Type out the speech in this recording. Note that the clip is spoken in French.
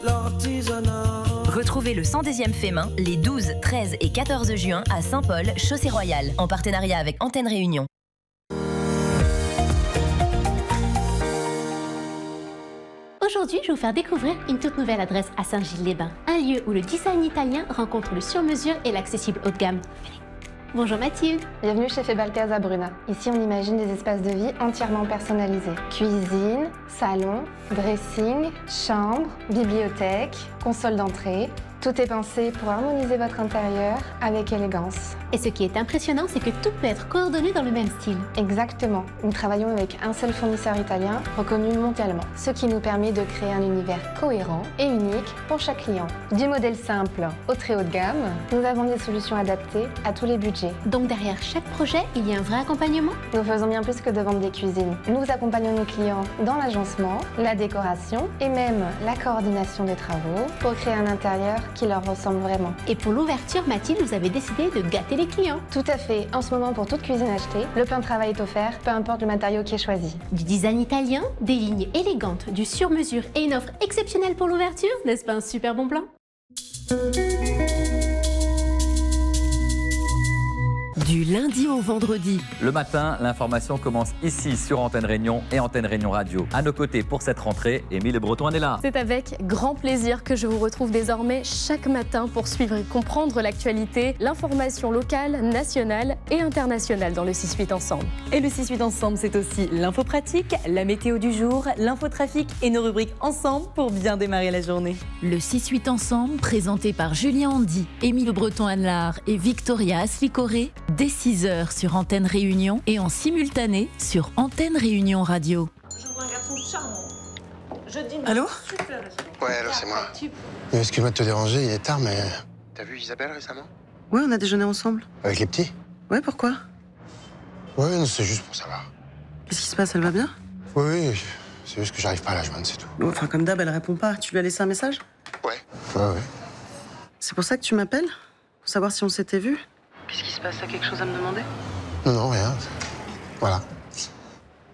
Retrouvez le 110e fait main les 12, 13 et 14 juin à Saint-Paul, Chaussée-Royale, en partenariat avec Antenne Réunion. Aujourd'hui, je vais vous faire découvrir une toute nouvelle adresse à Saint-Gilles-les-Bains. Un lieu où le design italien rencontre le sur-mesure et l'accessible haut de gamme. Bonjour Mathilde. Bienvenue chez Febalti à Bruna. Ici, on imagine des espaces de vie entièrement personnalisés. Cuisine, salon, dressing, chambre, bibliothèque, console d'entrée. Tout est pensé pour harmoniser votre intérieur avec élégance. Et ce qui est impressionnant, c'est que tout peut être coordonné dans le même style. Exactement. Nous travaillons avec un seul fournisseur italien reconnu mondialement, ce qui nous permet de créer un univers cohérent et unique pour chaque client. Du modèle simple au très haut de gamme, nous avons des solutions adaptées à tous les budgets. Donc derrière chaque projet, il y a un vrai accompagnement? Nous faisons bien plus que de vendre des cuisines. Nous accompagnons nos clients dans l'agencement, la décoration et même la coordination des travaux pour créer un intérieur qui leur ressemble vraiment. Et pour l'ouverture, Mathilde, vous avez décidé de gâter les clients. Tout à fait. En ce moment, pour toute cuisine achetée, le plan de travail est offert, peu importe le matériau qui est choisi. Du design italien, des lignes élégantes, du sur-mesure et une offre exceptionnelle pour l'ouverture, n'est-ce pas un super bon plan? Du lundi au vendredi. Le matin, l'information commence ici sur Antenne Réunion et Antenne Réunion Radio. À nos côtés pour cette rentrée, Émile Breton est là. C'est avec grand plaisir que je vous retrouve désormais chaque matin pour suivre et comprendre l'actualité, l'information locale, nationale et internationale dans le 6-8 Ensemble. Et le 6-8 Ensemble, c'est aussi l'info pratique, la météo du jour, l'infotrafic et nos rubriques ensemble pour bien démarrer la journée. Le 6-8 Ensemble, présenté par Julien Handy, Émile Breton-Anlard et Victoria Aslicoré, dès 6h sur Antenne Réunion et en simultané sur Antenne Réunion Radio. Je vois un garçon charmant. Je dis allô? Super. Ouais, allô, c'est moi. Excuse-moi de te déranger, il est tard, mais... T'as vu Isabelle récemment? Ouais, on a déjeuné ensemble. Avec les petits? Ouais, pourquoi? Ouais, non, c'est juste pour savoir. Qu'est-ce qui se passe, elle va bien? Oui, c'est juste que j'arrive pas à la joindre, c'est tout. Bon, enfin, comme d'hab, elle répond pas. Tu lui as laissé un message? Ouais. C'est pour ça que tu m'appelles? Pour savoir si on s'était vu? Qu'est-ce qui se passe? T'as quelque chose à me demander? Non, rien. Voilà.